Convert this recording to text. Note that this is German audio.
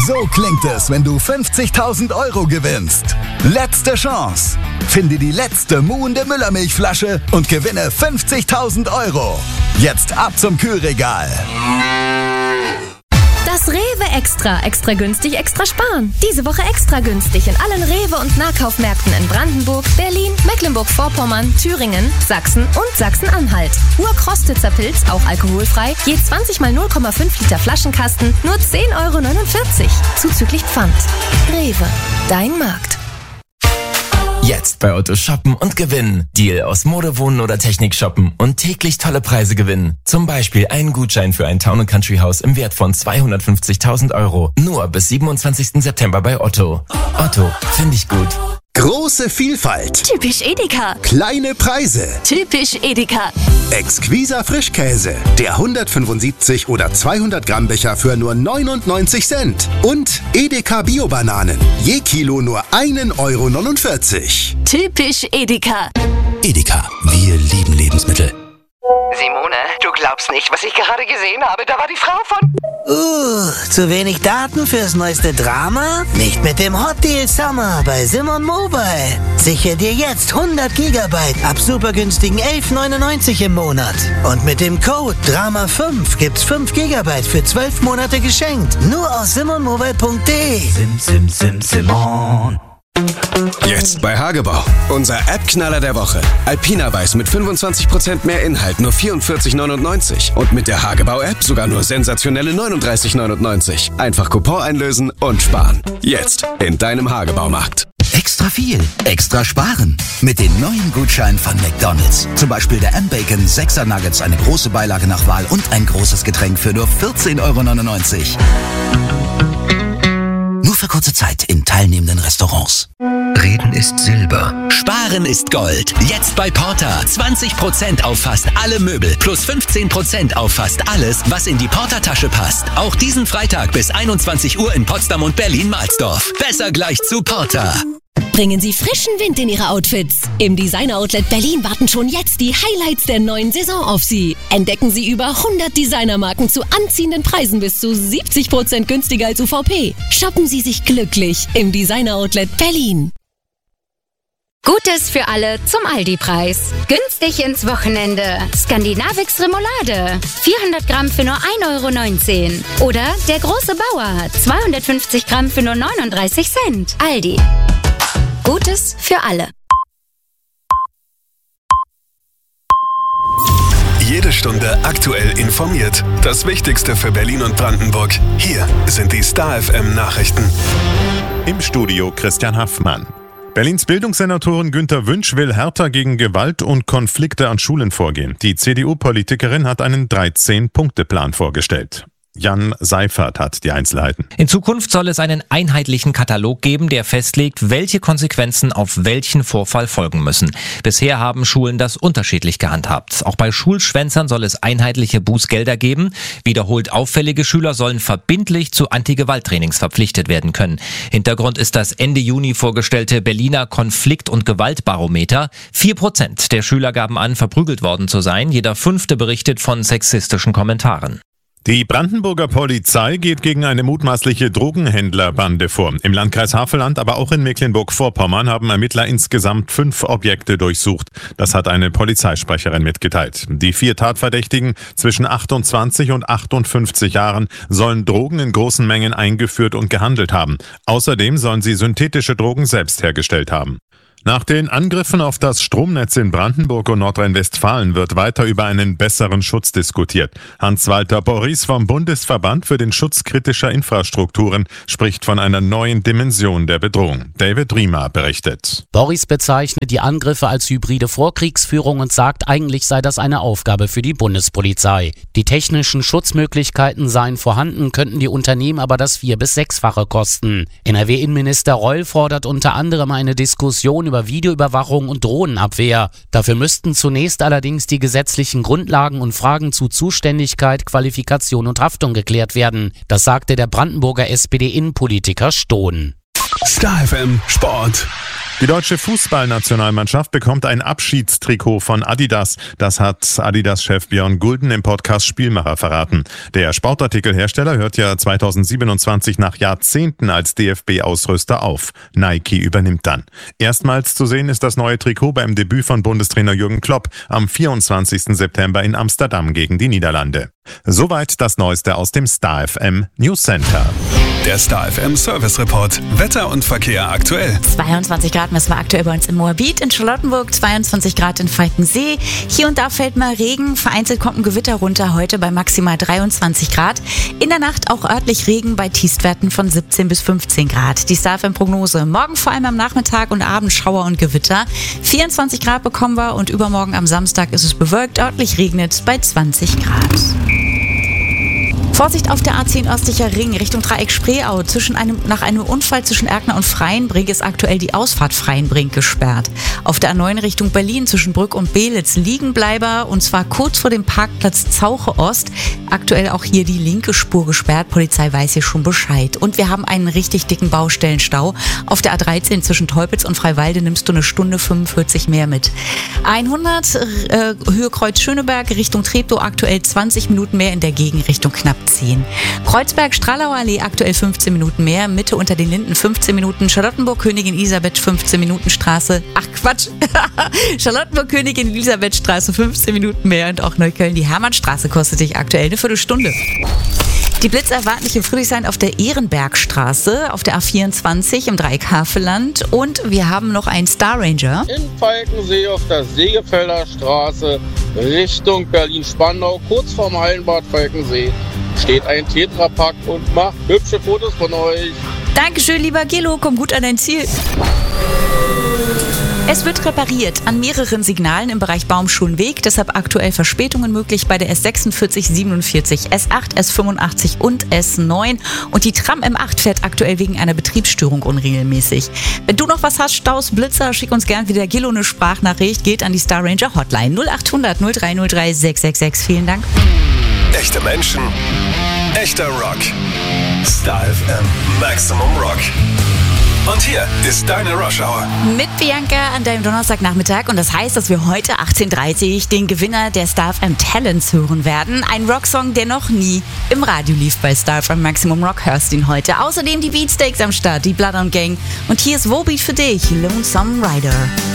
So klingt es, wenn du 50.000 € gewinnst. Letzte Chance. Finde die letzte muhende Müllermilchflasche und gewinne 50.000 €. Jetzt ab zum Kühlregal. Das Rewe Extra. Extra günstig, extra sparen. Diese Woche extra günstig in allen Rewe- und Nahkaufmärkten in Brandenburg, Berlin, Mecklenburg-Vorpommern, Thüringen, Sachsen und Sachsen-Anhalt. Urkrostitzer Pilz, auch alkoholfrei, je 20 mal 0,5 Liter Flaschenkasten, nur 10,49 €. Zuzüglich Pfand. Rewe, dein Markt. Jetzt bei Otto shoppen und gewinnen. Deal aus Mode, Wohnen oder Technik shoppen und täglich tolle Preise gewinnen. Zum Beispiel einen Gutschein für ein Town & Country Haus im Wert von 250.000 €. Nur bis 27. September bei Otto. Otto, finde ich gut. Große Vielfalt. Typisch Edeka. Kleine Preise. Typisch Edeka. Exquiser Frischkäse. Der 175 oder 200 Gramm Becher für nur 99 Cent. Und Edeka Bio-Bananen. Je Kilo nur 1,49 €. Typisch Edeka. Edeka, wir lieben Lebensmittel. Simone, du glaubst nicht, was ich gerade gesehen habe. Da war die Frau von... Zu wenig Daten fürs neueste Drama? Nicht mit dem Hot Deal Summer bei Simon Mobile. Sichere dir jetzt 100 Gigabyte ab super günstigen 11,99 € im Monat. Und mit dem Code DRAMA5 gibt's 5 Gigabyte für 12 Monate geschenkt. Nur aus simonmobile.de. Simon. Jetzt bei Hagebau. Unser App-Knaller der Woche. Alpina Weiß mit 25% mehr Inhalt, nur 44,99 €. Und mit der Hagebau-App sogar nur sensationelle 39,99 €. Einfach Coupon einlösen und sparen. Jetzt in deinem Hagebaumarkt. Extra viel, extra sparen. Mit den neuen Gutscheinen von McDonald's. Zum Beispiel der M-Bacon 6er Nuggets, eine große Beilage nach Wahl und ein großes Getränk für nur 14,99 €. Nur für kurze Zeit in teilnehmenden Restaurants. Reden ist Silber. Sparen ist Gold. Jetzt bei Porter. 20% auf fast alle Möbel. Plus 15% auf fast alles, was in die Porter-Tasche passt. Auch diesen Freitag bis 21 Uhr in Potsdam und Berlin-Mahlsdorf. Besser gleich zu Porter. Bringen Sie frischen Wind in Ihre Outfits. Im Designer Outlet Berlin warten schon jetzt die Highlights der neuen Saison auf Sie. Entdecken Sie über 100 Designermarken zu anziehenden Preisen bis zu 70% günstiger als UVP. Shoppen Sie sich glücklich im Designer Outlet Berlin. Gutes für alle zum Aldi-Preis. Günstig ins Wochenende. Skandinavix Remoulade. 400 Gramm für nur 1,19 €. Oder der große Bauer. 250 Gramm für nur 39 Cent. Aldi. Gutes für alle. Jede Stunde aktuell informiert. Das Wichtigste für Berlin und Brandenburg. Hier sind die Star FM Nachrichten. Im Studio Christian Haffmann. Berlins Bildungssenatorin Günter Wünsch will härter gegen Gewalt und Konflikte an Schulen vorgehen. Die CDU-Politikerin hat einen 13-Punkte-Plan vorgestellt. Jan Seifert hat die Einzelheiten. In Zukunft soll es einen einheitlichen Katalog geben, der festlegt, welche Konsequenzen auf welchen Vorfall folgen müssen. Bisher haben Schulen das unterschiedlich gehandhabt. Auch bei Schulschwänzern soll es einheitliche Bußgelder geben. Wiederholt auffällige Schüler sollen verbindlich zu Anti-Gewalt-Trainings verpflichtet werden können. Hintergrund ist das Ende Juni vorgestellte Berliner Konflikt- und Gewaltbarometer. 4% der Schüler gaben an, verprügelt worden zu sein. Jeder 5. berichtet von sexistischen Kommentaren. Die Brandenburger Polizei geht gegen eine mutmaßliche Drogenhändlerbande vor. Im Landkreis Havelland, aber auch in Mecklenburg-Vorpommern haben Ermittler insgesamt 5 Objekte durchsucht. Das hat eine Polizeisprecherin mitgeteilt. Die 4 Tatverdächtigen zwischen 28 und 58 Jahren sollen Drogen in großen Mengen eingeführt und gehandelt haben. Außerdem sollen sie synthetische Drogen selbst hergestellt haben. Nach den Angriffen auf das Stromnetz in Brandenburg und Nordrhein-Westfalen wird weiter über einen besseren Schutz diskutiert. Hans-Walter Borries vom Bundesverband für den Schutz kritischer Infrastrukturen spricht von einer neuen Dimension der Bedrohung. David Riemer berichtet. Borries bezeichnet die Angriffe als hybride Vorkriegsführung und sagt, eigentlich sei das eine Aufgabe für die Bundespolizei. Die technischen Schutzmöglichkeiten seien vorhanden, könnten die Unternehmen aber das 4- bis 6-fache kosten. NRW-Innenminister Reul fordert unter anderem eine Diskussion über Videoüberwachung und Drohnenabwehr. Dafür müssten zunächst allerdings die gesetzlichen Grundlagen und Fragen zu Zuständigkeit, Qualifikation und Haftung geklärt werden. Das sagte der Brandenburger SPD-Innenpolitiker Stohn. Star FM Sport. Die deutsche Fußballnationalmannschaft bekommt ein Abschiedstrikot von Adidas. Das hat Adidas-Chef Björn Gulden im Podcast Spielmacher verraten. Der Sportartikelhersteller hört ja 2027 nach Jahrzehnten als DFB-Ausrüster auf. Nike übernimmt dann. Erstmals zu sehen ist das neue Trikot beim Debüt von Bundestrainer Jürgen Klopp am 24. September in Amsterdam gegen die Niederlande. Soweit das Neueste aus dem Star FM News Center. Der Star FM Service Report. Wetter und Verkehr aktuell. 22 Grad messen wir aktuell bei uns in Moabit, in Charlottenburg 22 Grad in Falkensee. Hier und da fällt mal Regen, vereinzelt kommt ein Gewitter runter heute bei maximal 23 Grad. In der Nacht auch örtlich Regen bei Tiefstwerten von 17 bis 15 Grad. Die Star FM Prognose. Morgen vor allem am Nachmittag und Abend Schauer und Gewitter. 24 Grad bekommen wir und übermorgen am Samstag ist es bewölkt, örtlich regnet es bei 20 Grad. Vorsicht auf der A10 östlicher Ring Richtung Dreieck Spreeau. Nach einem Unfall zwischen Erkner und Freienbrink ist aktuell die Ausfahrt Freienbrink gesperrt. Auf der A9 Richtung Berlin zwischen Brück und Belitz Liegenbleiber und zwar kurz vor dem Parkplatz Zauche Ost. Aktuell auch hier die linke Spur gesperrt. Polizei weiß hier schon Bescheid. Und wir haben einen richtig dicken Baustellenstau. Auf der A13 zwischen Teupitz und Freiwalde nimmst du eine Stunde 45 mehr mit. 100 Höhe Kreuz Schöneberg Richtung Treptow aktuell 20 Minuten mehr in der Gegenrichtung knapp 10. Kreuzberg Stralauer Allee aktuell 15 Minuten mehr, Mitte unter den Linden 15 Minuten, Charlottenburg Königin Elisabeth 15 Minuten Straße, Charlottenburg Königin Elisabeth Straße 15 Minuten mehr und auch Neukölln die Hermannstraße kostet dich aktuell eine Viertelstunde. Die Blitze erwarten dich in Friedrichshain auf der Ehrenbergstraße, auf der A24 im Dreieck Havelland und wir haben noch einen Star Ranger. In Falkensee auf der Segefelder Straße Richtung Berlin-Spandau, kurz vorm Hallenbad Falkensee, steht ein Tetrapack und macht hübsche Fotos von euch. Dankeschön, lieber Gelo, komm gut an dein Ziel. Es wird repariert an mehreren Signalen im Bereich Baumschulenweg, deshalb aktuell Verspätungen möglich bei der S46, S8, S85 und S9 und die Tram M8 fährt aktuell wegen einer Betriebsstörung unregelmäßig. Wenn du noch was hast, Staus, Blitzer, schick uns gern wieder Gilo eine Sprachnachricht, geht an die Star Ranger Hotline 0800 0303 666. Vielen Dank. Echte Menschen, echter Rock. Star FM Maximum Rock. Und hier ist deine Rush Hour. Mit Bianca an deinem Donnerstagnachmittag. Und das heißt, dass wir heute 18:30 Uhr den Gewinner der Star FM Talents hören werden. Ein Rocksong, der noch nie im Radio lief bei Star FM Maximum Rock. Hörst ihn heute. Außerdem die Beatsteaks am Start, die Blood on Gang. Und hier ist Wobeat für dich, Lonesome Rider.